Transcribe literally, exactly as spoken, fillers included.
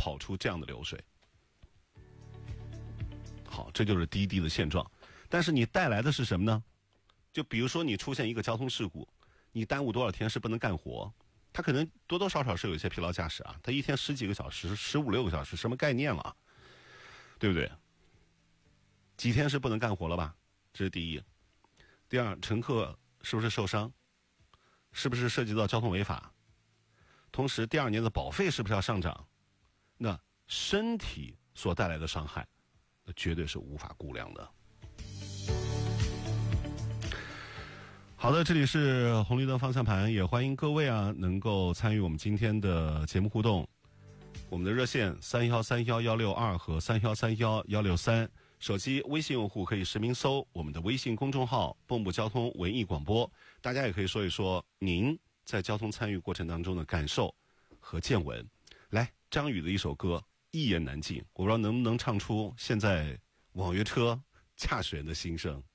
跑出这样的流水。好，这就是滴滴的现状。但是你带来的是什么呢？就比如说你出现一个交通事故，你耽误多少天是不能干活，他可能多多少少是有一些疲劳驾驶啊，他一天十几个小时十五六个小时什么概念了，对不对？几天是不能干活了吧，这是第一。第二，乘客是不是受伤，是不是涉及到交通违法，同时第二年的保费是不是要上涨，那身体所带来的伤害那绝对是无法估量的。好的，这里是红绿灯方向盘，也欢迎各位啊能够参与我们今天的节目互动。我们的热线三幺三幺幺六二和三幺三幺幺六三，手机微信用户可以实名搜我们的微信公众号蚌埠交通文艺广播，大家也可以说一说您在交通参与过程当中的感受和见闻。来，张宇的一首歌一言难尽，我不知道能不能唱出现在网约车驾驶员的心声。